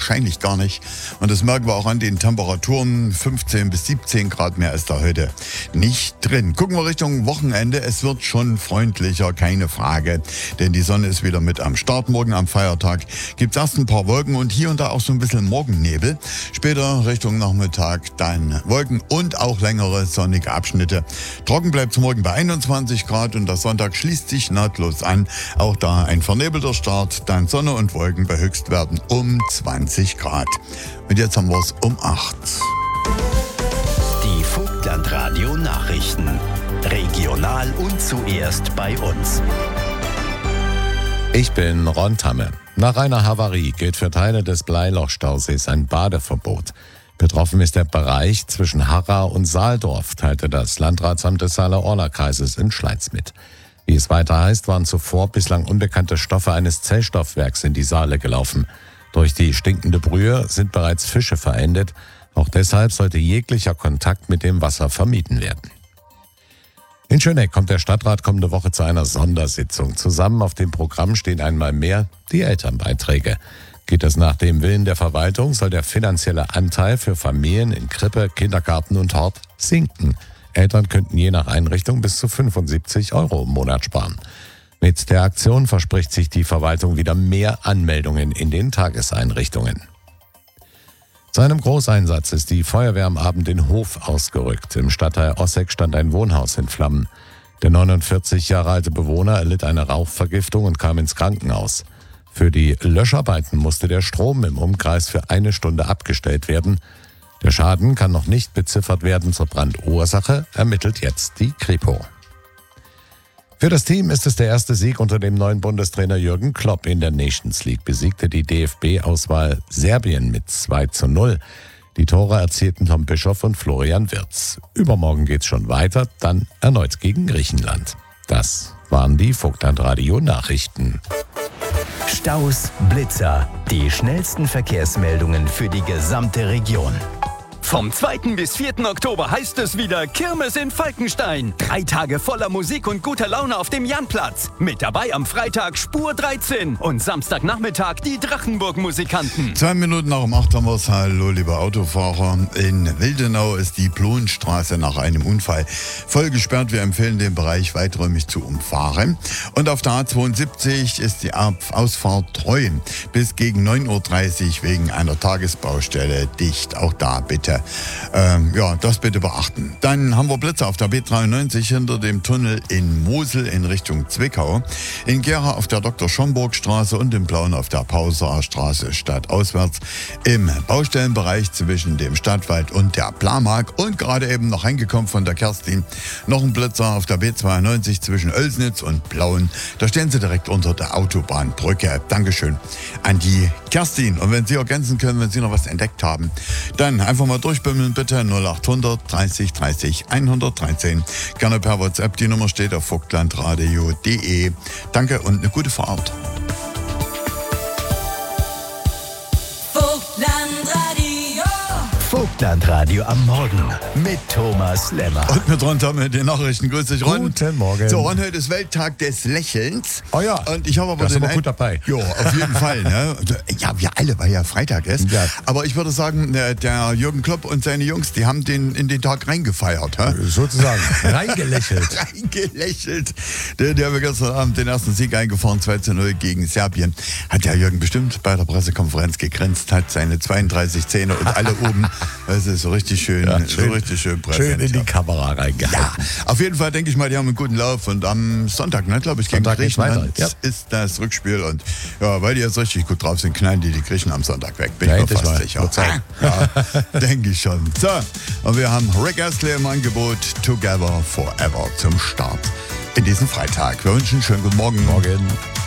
wahrscheinlich gar nicht. Und das merken wir auch an den Temperaturen. 15 bis 17 Grad mehr ist da heute nicht drin. Gucken wir Richtung Wochenende. Es wird schon freundlicher, keine Frage. Denn die Sonne ist wieder mit am Start. Morgen am Feiertag gibt es erst ein paar Wolken und hier und da auch so ein bisschen Morgennebel. Später Richtung Nachmittag dann Wolken und auch längere sonnige Abschnitte. Trocken bleibt es morgen bei 21 Grad und der Sonntag schließt sich nahtlos an. Auch da ein vernebelter Start, dann Sonne und Wolken bei Höchstwerten um 20 Grad. Und jetzt haben wir es um 8. Die Vogtlandradio Nachrichten. Regional und zuerst bei uns. Ich bin Ron Tamme. Nach einer Havarie gilt für Teile des Bleilochstausees ein Badeverbot. Betroffen ist der Bereich zwischen Harra und Saaldorf, teilte das Landratsamt des Saale-Orla-Kreises in Schleiz mit. Wie es weiter heißt, waren zuvor bislang unbekannte Stoffe eines Zellstoffwerks in die Saale gelaufen. Durch die stinkende Brühe sind bereits Fische verendet. Auch deshalb sollte jeglicher Kontakt mit dem Wasser vermieden werden. In Schöneck kommt der Stadtrat kommende Woche zu einer Sondersitzung. Zusammen auf dem Programm stehen einmal mehr die Elternbeiträge. Geht es nach dem Willen der Verwaltung, soll der finanzielle Anteil für Familien in Krippe, Kindergarten und Hort sinken. Eltern könnten je nach Einrichtung bis zu 75 € im Monat sparen. Mit der Aktion verspricht sich die Verwaltung wieder mehr Anmeldungen in den Tageseinrichtungen. Zu einem Großeinsatz ist die Feuerwehr am Abend in Hof ausgerückt. Im Stadtteil Osseck stand ein Wohnhaus in Flammen. Der 49 Jahre alte Bewohner erlitt eine Rauchvergiftung und kam ins Krankenhaus. Für die Löscharbeiten musste der Strom im Umkreis für 1 Stunde abgestellt werden. Der Schaden kann noch nicht beziffert werden. Zur Brandursache ermittelt jetzt die Kripo. Für das Team ist es der erste Sieg unter dem neuen Bundestrainer Jürgen Klopp in der Nations League. Besiegte die DFB-Auswahl Serbien mit 2:0. Die Tore erzielten Tom Bischoff und Florian Wirtz. Übermorgen geht's schon weiter, dann erneut gegen Griechenland. Das waren die Vogtlandradio Nachrichten. Staus, Blitzer, die schnellsten Verkehrsmeldungen für die gesamte Region. Vom 2. bis 4. Oktober heißt es wieder Kirmes in Falkenstein. 3 Tage voller Musik und guter Laune auf dem Janplatz. Mit dabei am Freitag Spur 13 und Samstagnachmittag die Drachenburg-Musikanten. 2 Minuten nach um 8 haben wir es. Hallo, liebe Autofahrer. In Wildenau ist die Plonstraße nach einem Unfall voll gesperrt. Wir empfehlen, den Bereich weiträumig zu umfahren. Und auf der A72 ist die Ausfahrt Treuen bis gegen 9:30 Uhr wegen einer Tagesbaustelle dicht. Auch da bitte. Das bitte beachten. Dann haben wir Blitzer auf der B93 hinter dem Tunnel in Mosel in Richtung Zwickau, in Gera auf der Dr.-Schomburg-Straße und in Plauen auf der Pausaer Straße stadtauswärts im Baustellenbereich zwischen dem Stadtwald und der Plamark und gerade eben noch reingekommen von der Kerstin. Noch ein Blitzer auf der B92 zwischen Oelsnitz und Plauen. Da stehen sie direkt unter der Autobahnbrücke. Dankeschön an die Kerstin. Und wenn Sie ergänzen können, wenn Sie noch was entdeckt haben, dann einfach mal durchbimmeln bitte 0800 30 30 113. Gerne per WhatsApp, die Nummer steht auf vogtlandradio.de. Danke und eine gute Fahrt. Vogtlandradio am Morgen mit Thomas Lemmer. Und mit Ron Tamme, den Nachrichten. Grüß dich, Ron. Guten Morgen. So, Ron, heute ist Welttag des Lächelns. Oh ja. Und ich habe aber da sind wir gut dabei. Ja, auf jeden Fall. Ne? Ja, wir alle, weil ja Freitag ist. Ja. Aber ich würde sagen, der Jürgen Klopp und seine Jungs, die haben in den Tag reingefeiert. Sozusagen. Reingelächelt. Reingelächelt. Der haben gestern Abend den ersten Sieg eingefahren, 2:0 gegen Serbien. Hat der Jürgen bestimmt bei der Pressekonferenz gegrinst, hat seine 32 Zähne und alle oben. Das ist so richtig schön, so richtig schön präsent. Schön in die Kamera reingehalten. Ja, auf jeden Fall denke ich mal, die haben einen guten Lauf. Und am Sonntag, glaube ich, gegen Griechenland ist das Rückspiel. Und ja, weil die jetzt richtig gut drauf sind, knallen die Griechen am Sonntag weg. Bin ich mir fast sicher. Ja, denke ich schon. So, und wir haben Rick Astley im Angebot, Together Forever zum Start in diesen Freitag. Wir wünschen einen schönen guten Morgen. Morgen.